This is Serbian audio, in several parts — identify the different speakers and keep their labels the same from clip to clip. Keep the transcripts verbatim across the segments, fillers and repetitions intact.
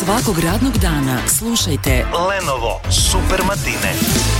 Speaker 1: Svakog radnog dana slušajte
Speaker 2: Lenovo Super Matine.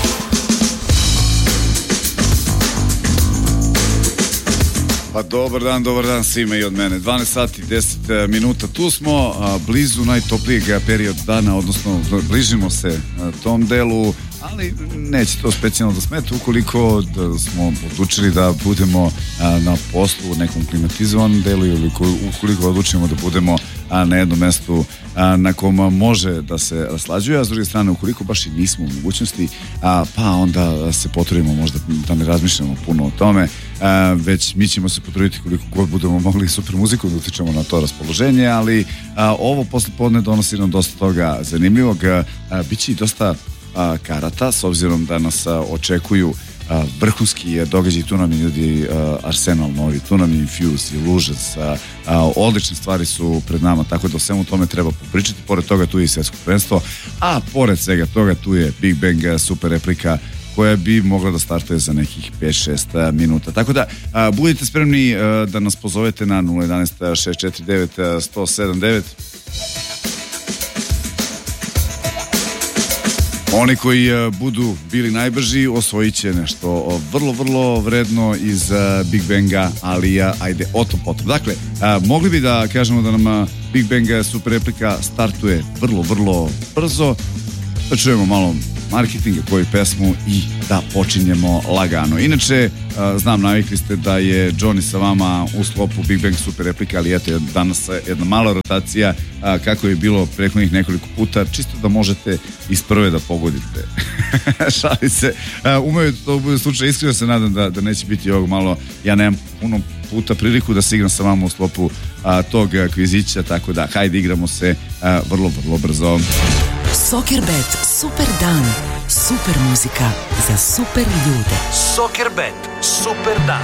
Speaker 3: Pa dobar dan, dobar dan svima i od mene. dvanaest sati i deset minuta. Tu smo a, blizu najtoplijeg perioda dana, odnosno bližimo se a, tom delu, ali neće to specijalno da smeta ukoliko da smo odlučili da budemo a, na poslu u nekom klimatizovanom delu ili ukoliko odlučimo da budemo a, na jednom mestu a, na kom može da se raslađuje, a s druge strane ukoliko baš i nismo u mogućnosti, a, pa onda se potrudimo možda da ne razmišljamo puno o tome, a, već mi ćemo se potruditi koliko god budemo mogli super muziku da utičemo na to raspoloženje, ali a, ovo poslepodne donosi nam dosta toga zanimljivog. A, a, biće i dosta a, karata, s obzirom da nas a, očekuju a, vrhunski događaj. Tu nam je ljudi a, Arsenal novi, tu nam je Infuse i Lužas, a, a, odlične stvari su pred nama, tako da o svemu tome treba popričati. Pored toga tu je i svetsko prvenstvo, a pored svega toga tu je Big Bang super replika koja bi mogla da startuje za nekih pet šest minuta. Tako da a, budite spremni a, da nas pozovete na nula jedanaest šest četiri devet sto sedam devet. Oni koji uh, budu bili najbrži osvojit će nešto uh, vrlo, vrlo vredno iz uh, Big Banga, ali uh, ajde, o tom potom. Dakle, uh, mogli bi da kažemo da nam uh, Big Bang super replika startuje vrlo, vrlo brzo, da čujemo malo marketinga, koju pesmu i da počinjemo lagano. Inače, uh, znam, navikli ste da je Johnny sa vama u sklopu Big Bang super replika, ali eto, danas jedna mala rotacija, uh, kako je bilo prethodnih nekoliko puta, čisto da možete iz prve da pogodite. Šali se. Uh, umeju to bude slučaj, iskreno se nadam da, da neće biti ovog malo, ja nemam puno puta priliku da se igram sa vama u sklopu uh, tog kvizića, tako da hajde igramo se uh, vrlo, vrlo brzo.
Speaker 1: Soccerbet, super dan, super muzika za super ljude.
Speaker 2: Soccerbet, super dan.